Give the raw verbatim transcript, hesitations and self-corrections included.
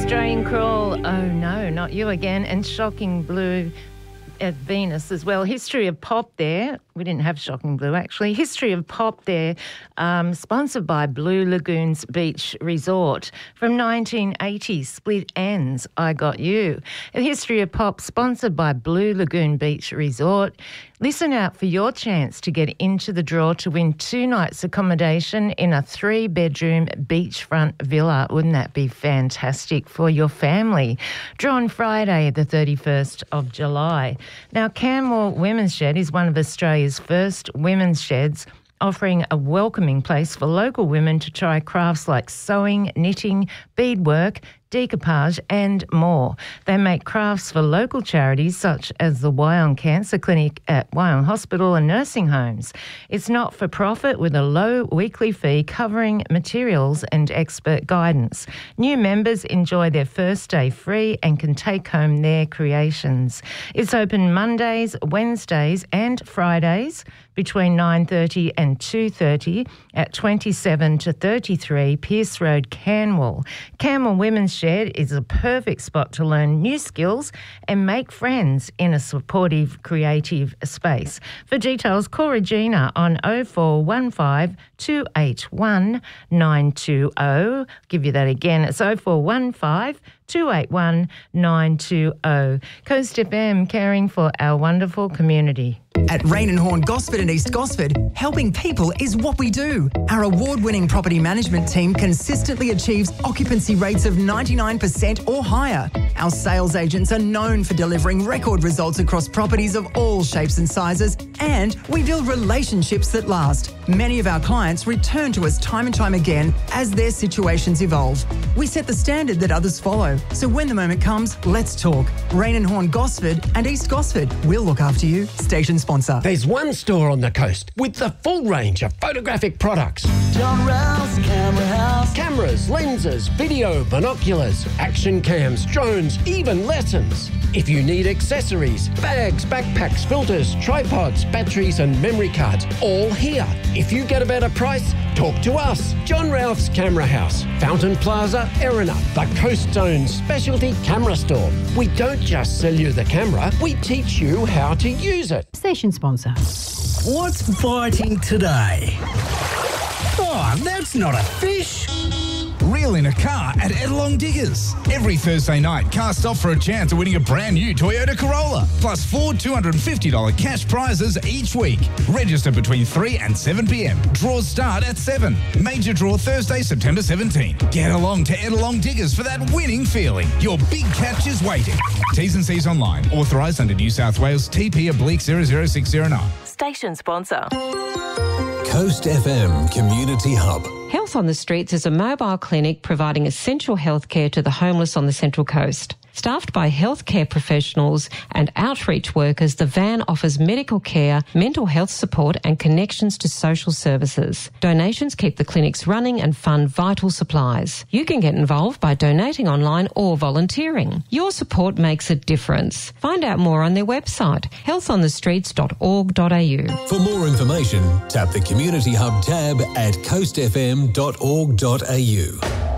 Australian Crawl, oh no, not you again, and Shocking Blue at Venus as well. History of Pop there. We didn't have Shocking Blue, actually. History of Pop there, um, sponsored by Blue Lagoons Beach Resort. From nineteen eighty, Split Ends, I Got You. A History of Pop, sponsored by Blue Lagoon Beach Resort. Listen out for your chance to get into the draw to win two nights accommodation in a three-bedroom beachfront villa. Wouldn't that be fantastic for your family? Drawn Friday, the thirty-first of July. Now, Canmore Women's Shed is one of Australia's first women's sheds, offering a welcoming place for local women to try crafts like sewing, knitting, beadwork, decoupage and more. They make crafts for local charities such as the Wyong Cancer Clinic at Wyong Hospital and nursing homes. It's not for profit with a low weekly fee covering materials and expert guidance. New members enjoy their first day free and can take home their creations. It's open Mondays, Wednesdays and Fridays between nine thirty and two thirty at twenty-seven to thirty-three Pierce Road, Canwell. Canwell Women's Shed is a perfect spot to learn new skills and make friends in a supportive, creative space. For details, call Regina on oh four one five, two eight one, nine two oh. Give you that again. It's oh four one five, two eight one, nine two oh. Coast F M, caring for our wonderful community. At Rain and Horn Gosford and East Gosford, helping people is what we do. Our award-winning property management team consistently achieves occupancy rates of ninety-nine percent or higher. Our sales agents are known for delivering record results across properties of all shapes and sizes, and we build relationships that last. Many of our clients return to us time and time again as their situations evolve. We set the standard that others follow, so when the moment comes, let's talk. Rain and Horn Gosford and East Gosford. We'll look after you. Station sponsor. There's one store on the coast with the full range of photographic products. John Rouse Camera House. Cameras, lenses, video, binoculars, action cams, drones, even lessons. If you need accessories, bags, backpacks, filters, tripods, batteries and memory cards, all here. If you get a better price, talk to us. John Ralph's Camera House, Fountain Plaza, Erina, the Coast Zone's specialty camera store. We don't just sell you the camera, we teach you how to use it. Station sponsor. What's biting today? Oh, that's not a fish. Reel in a car at Edelong Diggers. Every Thursday night, cast off for a chance of winning a brand new Toyota Corolla, plus four two hundred fifty dollars cash prizes each week. Register between three and seven p.m. Draws start at seven. Major draw Thursday, September seventeenth. Get along to Edelong Diggers for that winning feeling. Your big catch is waiting. T's and C's online. Authorised under New South Wales T P oblique zero zero six zero nine. Station sponsor. Coast F M Community Hub. Health on the Streets is a mobile clinic providing essential health care to the homeless on the Central Coast. Staffed by healthcare professionals and outreach workers, the van offers medical care, mental health support and connections to social services. Donations keep the clinics running and fund vital supplies. You can get involved by donating online or volunteering. Your support makes a difference. Find out more on their website, health on the streets dot org dot a u. For more information, tap the Community Hub tab at coast f m dot org dot a u.